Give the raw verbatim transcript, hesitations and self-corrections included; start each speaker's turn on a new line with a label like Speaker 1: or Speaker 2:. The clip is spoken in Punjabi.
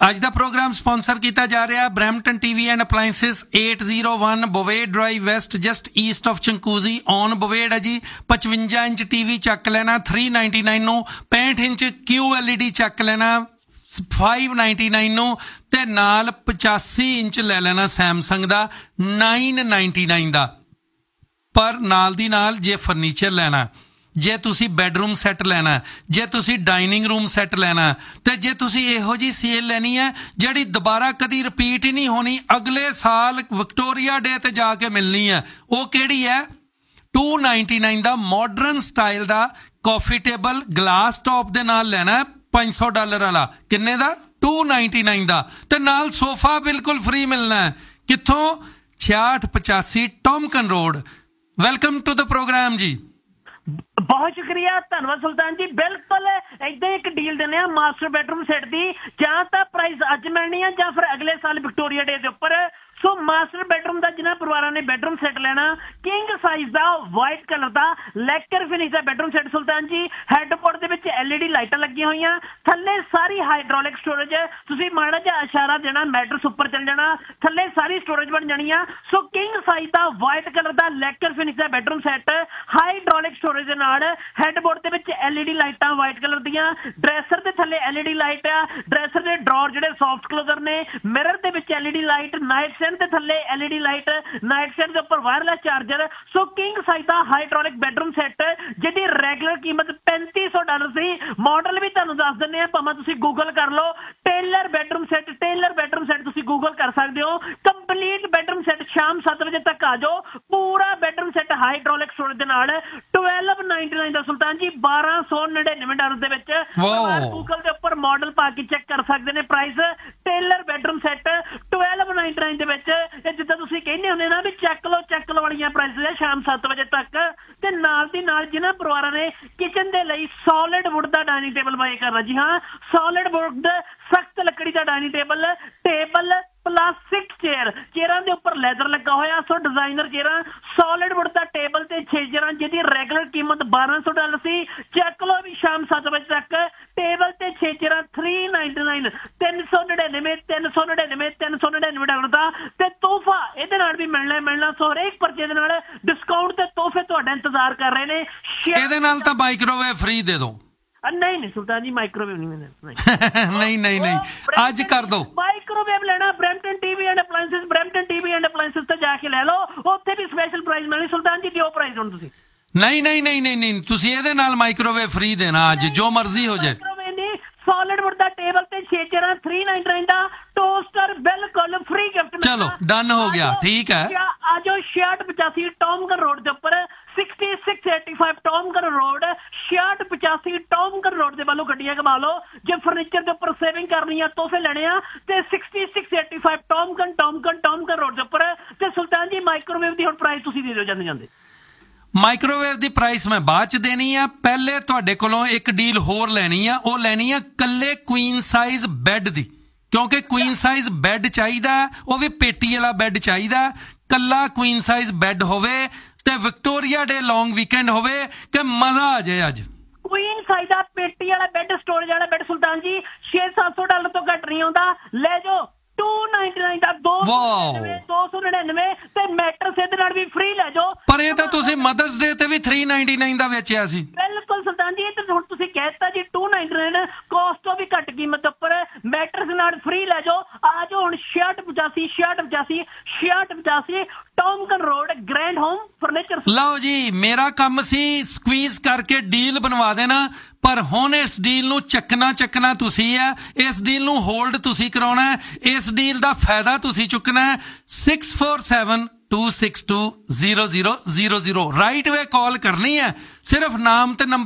Speaker 1: ਅੱਜ ਦਾ ਪ੍ਰੋਗਰਾਮ ਸਪਾਂਸਰ ਕੀਤਾ ਜਾ ਰਿਹਾ Brampton TV and appliances eight oh one ਬੋਵੇਡ drive West just East of ਚੰਕੂਜ਼ੀ on ਬੋਵੇਡ ਹੈ ਜੀ। ਪਚਵੰਜਾ ਇੰਚ ਟੀਵੀ ਚੱਕ ਲੈਣਾ three ninety-nine ਨੂੰ, ਪੈਂਹਠ inch Q L E D ਚੱਕ ਲੈਣਾ five ninety-nine ਨੂੰ, ਤੇ ਨਾਲ ਪਚਾਸੀ ਇੰਚ ਲੈ ਲੈਣਾ ਸੈਮਸੰਗ ਦਾ nine ninety-nine ਦਾ। ਪਰ ਨਾਲ ਦੀ ਨਾਲ ਜੇ ਫਰਨੀਚਰ ਲੈਣਾ, ਜੇ ਤੁਸੀਂ ਬੈਡਰੂਮ ਸੈੱਟ ਲੈਣਾ, ਜੇ ਤੁਸੀਂ ਡਾਈਨਿੰਗ ਰੂਮ ਸੈੱਟ ਲੈਣਾ, ਤੇ ਜੇ ਤੁਸੀਂ ਇਹੋ ਜਿਹੀ ਸੇਲ ਲੈਣੀ ਹੈ ਜਿਹੜੀ ਦੁਬਾਰਾ ਕਦੀ ਰਿਪੀਟ ਹੀ ਨਹੀਂ ਹੋਣੀ, ਅਗਲੇ ਸਾਲ ਵਿਕਟੋਰੀਆ ਡੇ ਤੇ ਜਾ ਕੇ ਮਿਲਣੀ ਹੈ, ਉਹ ਕਿਹੜੀ ਹੈ? two ninety-nine ਦਾ ਮਾਡਰਨ ਸਟਾਈਲ ਦਾ ਕਾਫੀ ਟੇਬਲ ਗਲਾਸ ਟੌਪ ਦੇ ਨਾਲ ਲੈਣਾ five hundred ਡਾਲਰ ਵਾਲਾ। ਕਿੰਨੇ ਦਾ? two ninety-nine ਦਾ। ਤੇ ਨਾਲ ਸੋਫਾ ਬਿਲਕੁਲ ਫ੍ਰੀ ਮਿਲਣਾ ਹੈ। ਕਿੱਥੋਂ? ਛਿਆਹਠ ਪਚਾਸੀ ਟੌਮਕਨ road. Welcome to the programme ਜੀ।
Speaker 2: ਬਹੁਤ ਸ਼ੁਕਰੀਆ, ਧੰਨਵਾਦ ਸੁਲਤਾਨ ਜੀ। ਬਿਲਕੁਲ ਏਦਾਂ ਇੱਕ ਡੀਲ ਦਿੰਦੇ ਆ ਮਾਸਟਰ ਬੈਡਰੂਮ ਸੈੱਟ ਦੀ, ਜਾਂ ਤਾਂ ਪ੍ਰਾਈਸ ਅੱਜ ਮਿਲਣੀ ਆ ਜਾਂ ਫਿਰ ਅਗਲੇ ਸਾਲ ਵਿਕਟੋਰੀਆ ਡੇ ਦੇ ਉੱਪਰ। ਸੋ ਮਾਸਟਰ ਬੈਡਰੂਮ ਦਾ ਜਿਨ੍ਹਾਂ ਪਰਿਵਾਰਾਂ ਨੇ ਬੈਡਰੂਮ ਸੈੱਟ ਲੈਣਾ, ਕਿੰਗ ਸਾਈਜ਼ ਦਾ ਵਾਈਟ ਕਲਰ ਦਾ ਲੈਕਰ ਫਿਨਿਸ਼ ਦਾ ਬੈਡਰੂਮ ਸੈੱਟ ਸੁਲਤਾਨ ਜੀ। ਹੈਡਬੋਰਡ ਦੇ ਵਿੱਚ ਐਲ ਈ ਡੀ ਲਾਈਟਾਂ ਲੱਗੀਆਂ ਹੋਈਆਂ, ਥੱਲੇ ਸਾਰੀ ਹਾਈਡ੍ਰੋਲਿਕ ਸਟੋਰੇਜ। ਤੁਸੀਂ ਮਾੜਾ ਜਿਹਾ ਇਸ਼ਾਰਾ ਦੇਣਾ, ਮੈਟਰਸ ਉੱਪਰ ਚੱਲ ਜਾਣਾ, ਥੱਲੇ ਸਾਰੀ ਸਟੋਰੇਜ ਬਣ ਜਾਣੀ ਆ। ਸੋ ਕਿੰਗ ਸਾਈਜ਼ ਦਾ ਵਾਈਟ ਕਲਰ ਦਾ ਲੈਕਰ ਫਿਨਿਸ਼ ਦਾ ਬੈਡਰੂਮ ਸੈੱਟ ਹਾਈਡ੍ਰੋਲਿਕ ਸਟੋਰੇਜ ਦੇ ਨਾਲ, ਹੈਡਬੋਰਡ ਦੇ ਵਿੱਚ ਐਲ ਈ ਡੀ ਲਾਈਟਾਂ ਵਾਈਟ ਕਲਰ ਦੀਆਂ, ਡਰੈਸਰ ਦੇ ਥੱਲੇ ਐਲ ਈ ਡੀ ਲਾਈਟ ਆ, ਡਰੈਸਰ ਦੇ ਡਰਾਅਰ ਜਿਹੜੇ ਸੌਫਟ ਕਲੋਜ਼ਰ ਨੇ, ਮਿਰਰ ਦੇ ਵਿੱਚ L E D light, night ਦੇ ਥੱਲੇ L E D light, night stand ਦੇ ਉੱਪਰ ਵਾਇਰਲੈਸ ਚਾਰਜਰ। ਸੋ ਕਿੰਗ ਸਾਈਜ਼ ਦਾ ਹਾਈਡ੍ਰੋਲਿਕ ਬੈਡਰੂਮ ਸੈੱਟ ਜਿਹਦੀ ਰੈਗੂਲਰ ਕੀਮਤ ਪੈਂਤੀ ਸੌ ਡਾਲਰ ਸੀ। ਮਾਡਲ ਵੀ ਤੁਹਾਨੂੰ ਦੱਸ ਦਿੰਦੇ ਆ, ਭਾਵੇਂ ਤੁਸੀਂ ਗੂਗਲ ਕਰ ਲਓ tailor bedroom set, tailor bedroom set ਤੁਸੀਂ ਗੂਗਲ ਕਰ ਸਕਦੇ ਹੋ। ਕੰਪਲੀਟ ਬੈਡਰੂਮ ਸੈੱਟ ਸ਼ਾਮ ਸੱਤ ਵਜੇ ਤੱਕ ਆ ਜਾਓ। ਪੂਰਾ ਬੈਡਰੂਮ ਸੈੱਟ ਹਾਈਡ੍ਰੋਲਿਕ ਸਟੋਰੇਜ ਦੇ ਨਾਲ twelve ninety-nine ਦਾ ਸੁਲਤਾਨ ਜੀ, ਬਾਰਾਂ ਸੌ ਨੜਿਨਵੇਂ ਡਾਲਰ ਦੇ ਵਿੱਚ। ਗੂਗਲ ਦੇ ਉੱਪਰ ਮਾਡਲ ਪਾ ਕੇ ਚੈੱਕ ਕਰ ਸਕਦੇ ਨੇ price. Tailor bedroom set twelve ninety-nine ਦੇ ਵਿੱਚ। ਇਹ ਜਿੱਦਾਂ ਤੁਸੀਂ ਕਹਿੰਦੇ ਹੁੰਦੇ ਨਾ ਵੀ ਚੱਕ ਲਓ ਚੱਕ ਲਓ ਵਾਲੀਆਂ ਪ੍ਰਾਈਸ ਹੈ ਸ਼ਾਮ ਸੱਤ ਵਜੇ ਤੱਕ। ਤੇ ਨਾਲ ਦੀ ਨਾਲ ਜਿਹਨਾਂ ਪਰਿਵਾਰਾਂ ਨੇ ਕਿਚਨ ਦੇ ਲਈ ਸੋਲਿਡ ਵੁੱਡ ਦਾ ਡਾਈਨਿੰਗ ਟੇਬਲ ਬਾਏ ਕਰਨਾ, ਜੀ ਹਾਂ ਸੋਲਿਡ ਵੁੱਡ ਸਖਤ ਲੱਕੜੀ ਦਾ dining table, table plastic chair, ਚੇਅਰਾਂ ਦੇ ਉੱਪਰ ਲੈਦਰ ਲੱਗਾ ਹੋਇਆ। ਸੋ ਡਿਜ਼ਾਈਨਰ ਚੇਅਰਾਂ, ਸੋਲਿਡ ਵੁੱਡ ਦਾ ਟੇਬਲ ਤੇ ਛੇ ਚੇਅਰਾਂ ਜਿਹਦੀ ਰੈਗੂਲਰ ਕੀਮਤ ਬਾਰਾਂ ਸੌ ਡਾਲਰ ਸੀ। ਚੱਕ ਲਓ ਵੀ ਸ਼ਾਮ ਸੱਤ ਵਜੇ ਤੱਕ ਟੇਬਲ ਤੇ ਛੇ ਚੇਅਰਾਂ three ninety-nine, ਤਿੰਨ ਸੌ ਨੜਿਨਵੇਂ ਤਿੰਨ ਸੌ ਨੜਿਨਵੇਂ ਤਿੰਨ ਸੌ ਨੜਿਨਵੇਂ ਡਾਲਰ ਦਾ। ਤੇ ਤੋਹਫਾ ਇਹਦੇ ਨਾਲ ਵੀ ਮਿਲਣਾ ਮਿਲਣਾ। ਸੋ ਹਰੇਕ ਪਰਚੇ ਦੇ ਨਾਲ ਡਿਸਕਾਊਂਟ ਤੇ ਤੋਹਫੇ ਤੁਹਾਡਾ ਇੰਤਜ਼ਾਰ ਕਰ ਰਹੇ ਨੇ।
Speaker 1: ਇਹਦੇ ਨਾਲ ਤਾਂ ਮਾਈਕ੍ਰੋਵੇਵ ਫ੍ਰੀ ਦੇ ਦੋ।
Speaker 2: ਨਹੀਂ ਨਹੀਂ ਸੁਲਤਾਨ ਜੀ, ਮਾਈਕ੍ਰੋਵੇਵ ਨਹੀਂ ਮਿਲਣਾ।
Speaker 1: ਨਹੀਂ ਨਹੀਂ ਨਹੀਂ ਅੱਜ ਕਰ ਦੋ।
Speaker 2: ਮਾਈਕ੍ਰੋਵੇਵ ਲੈਣਾ Brampton TV and appliances, Brampton TV and appliances ਤੇ ਜਾ ਕੇ ਲੈ ਲਓ, ਉੱਥੇ ਵੀ ਸਪੈਸ਼ਲ ਪ੍ਰਾਈਸ ਮਿਲਣੀ। ਸੁਲਤਾਨ ਜੀ ਦਿਓ ਪ੍ਰਾਈਸ ਹੁਣ ਤੁਸੀਂ।
Speaker 1: ਨਹੀਂ ਨਹੀਂ ਨਹੀਂ ਨਹੀਂ ਨਹੀਂ ਤੁਸੀਂ ਇਹਦੇ ਨਾਲ ਮਾਈਕ੍ਰੋਵੇਵ ਫ੍ਰੀ ਦੇਣਾ ਅੱਜ, ਜੋ ਮਰਜ਼ੀ ਹੋ ਜਾਏ।
Speaker 2: ਸੋਲਿਡ ਵੁੱਡ ਦਾ ਟੇਬਲ ਤੇ ਛੇ ਚੇਅਰਾਂ three ninety-nine ਦਾ, ਟੋਸਟਰ ਬਿਲਕੁਲ ਫ੍ਰੀ ਗਿਫਟ।
Speaker 1: ਚਲੋ ਡਨ ਹੋ ਗਿਆ, ਠੀਕ ਹੈ।
Speaker 2: ਆਜੋ ਛਿਆਹਠ ਪਚਾਸੀ ਟੌਮਕਨ ਰੋਡ ਦੇ ਉੱਪਰ, sixty-six eighty-five ਟੌਮਕਨ ਰੋਡ, ਛਿਆਹਠ ਪਚਾਸੀ ਟੌਮਕਨ ਰੋਡ ਦੇ ਵੱਲੋਂ ਗੱਡੀਆਂ ਘੁਮਾ ਲਓ। ਜੇ ਫਰਨੀਚਰ ਦੇ ਉੱਪਰ ਸੇਵਿੰਗ ਕਰਨੀ ਆ, ਤੋਹਫੇ ਲੈਣੇ ਆ, ਤੇ sixty-six eighty-five ਟੌਮਕਨ ਟੌਮਕਨ ਟੌਮਕਨ ਰੋਡ ਦੇ ਉੱਪਰ। ਤੇ ਸੁਲਤਾਨ ਜੀ ਮਾਈਕ੍ਰੋਵੇਵ ਦੀ ਹੁਣ ਪ੍ਰਾਈਸ ਤੁਸੀਂ ਦੇ ਦਿਓ ਜਾਂਦੇ ਜਾਂਦੇ।
Speaker 1: ਮਾਈਕ੍ਰੋਵੇਵ ਦੀ ਪ੍ਰਾਈਸ ਮੈਂ ਬਾਅਦ ਚ ਦੇਣੀ ਆ, ਪਹਿਲੇ ਤੁਹਾਡੇ ਕੋਲੋਂ ਇੱਕ ਡੀਲ ਹੋਰ ਲੈਣੀ ਆ। ਉਹ ਲੈਣੀ ਆ ਕੱਲੇ ਕੁਈਨ ਸਾਈਜ਼ ਬੈੱਡ ਦੀ, ਕਿਉਂਕਿ ਕੁਈਨ ਸਾਈਜ਼ ਬੈੱਡ ਚਾਹੀਦਾ, ਉਹ ਵੀ ਪੇਟੀ ਵਾਲਾ ਬੈੱਡ ਚਾਹੀਦਾ। ਕੱਲਾ ਕੁਈਨ ਸਾਈਜ਼ ਬੈੱਡ ਹੋਵੇ ਤੇ ਵਿਕਟੋਰੀਆ ਡੇ ਲੌਂਗ ਵੀਕਐਂਡ ਹੋਵੇ ਕਿ ਮਜ਼ਾ ਆ ਜਾਏ ਅੱਜ।
Speaker 2: ਕੁਈਨ ਸਾਈਜ਼ ਦਾ ਪੇਟੀ ਵਾਲਾ ਬੈੱਡ, ਸਟੋਰੇਜ ਵਾਲਾ ਬੈੱਡ ਸੁਲਤਾਨ ਜੀ ਛੇ ਸੱਤ ਸੌ ਡਾਲਰ ਤੋਂ ਘੱਟ ਨਹੀਂ ਆਉਂਦਾ। ਲੈ ਜਾਓ two ninety-nine ਦਾ, ਦੋ ਸੌ ਨੜਿਨਵੇਂ ਤੇ ਮੈਟਰਸ ਇਹਦੇ ਨਾਲ ਵੀ ਫ੍ਰੀ ਲੈ ਜਾਓ।
Speaker 1: ਪਰ ਇਹ ਤਾਂ ਤੁਸੀਂ ਮਦਰਸ ਡੇ ਤੇ ਵੀ three ninety-nine ਦਾ ਵੇਚਿਆ ਸੀ।
Speaker 2: ਬਿਲਕੁਲ ਸੁਲਤਾਨ ਜੀ, ਇਹ ਤਾਂ ਹੁਣ ਤੁਸੀਂ ਕਹਿਤਾ ਜੀ two ninety-nine ਕੋਸਟ ਤੋਂ ਵੀ ਘੱਟ ਕੀਮਤ ਉੱਪਰ ਮੈਟਰਸ ਨਾਲ ਫ੍ਰੀ ਲੈ ਜਾਓ। ਆ ਜਾਓ ਹੁਣ ਛਿਆਹਠ ਪਚਾਸੀ ਛਿਆਹਠ ਪਚਾਸੀ ਛਿਆਹਠ ਪਚਾਸੀ ਟੌਮਕਨ ਰੋਡ, ਗ੍ਰੈਂਡ ਹੋਮ ਫਰਨੀਚਰ। ਲਓ ਜੀ, ਮੇਰਾ ਕੰਮ ਸੀ ਸਕਵੀਜ਼ ਕਰਕੇ ਡੀਲ ਬਣਵਾ ਦੇਣਾ, ਪਰ ਹੁਣ ਇਸ ਡੀਲ ਨੂੰ ਚੱਕਣਾ ਚੱਕਣਾ ਤੁਸੀਂ ਹੈ। ਇਸ ਡੀਲ ਨੂੰ ਹੋਲਡ ਤੁਸੀਂ ਕਰਾਉਣਾ ਹੈ, ਇਸ ਡੀਲ ਦਾ ਫਾਇਦਾ ਤੁਸੀਂ ਚੁੱਕਣਾ ਹੈ। six four seven two six two zero zero zero zero right ਵੇ ਕਾਲ ਕਰਨੀ ਹੈ, ਸਿਰਫ ਨਾਮ ਤੇ ਨੰਬਰ